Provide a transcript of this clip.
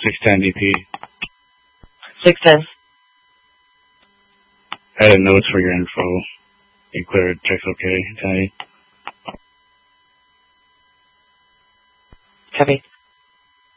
610 DP. 610. Added notes for your info. You cleared, checks okay, Teddy. Copy.